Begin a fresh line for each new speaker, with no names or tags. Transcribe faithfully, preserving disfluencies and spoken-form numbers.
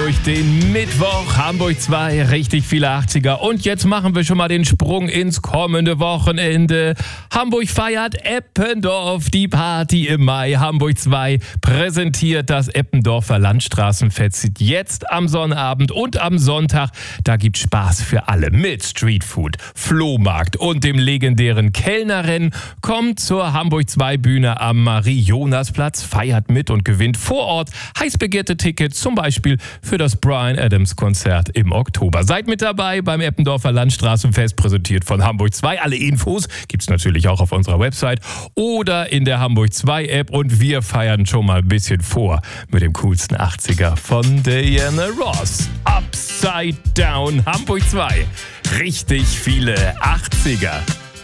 durch den Mittwoch. Hamburg zwei, richtig viele achtziger. Und jetzt machen wir schon mal den Sprung ins kommende Wochenende. Hamburg feiert Eppendorf, die Party im Mai. Hamburg zwei präsentiert das Eppendorfer Landstraßenfest jetzt am Sonnabend und am Sonntag. Da gibt Spaß für alle mit Streetfood, Flohmarkt und dem legendären Kellnerrennen. Kommt zur Hamburg zwei Bühne am Marie-Jonas-Platz, feiert mit und gewinnt vor Ort heiß begehrte Tickets, zum Beispiel für das Bryan Adams Konzert im Oktober. Seid mit dabei beim Eppendorfer Landstraßenfest, präsentiert von Hamburg zwei. Alle Infos gibt's natürlich auch auf unserer Website oder in der Hamburg zwei App. Und wir feiern schon mal ein bisschen vor mit dem coolsten achtziger von Diana Ross. Upside Down Hamburg zwei. Richtig viele achtziger.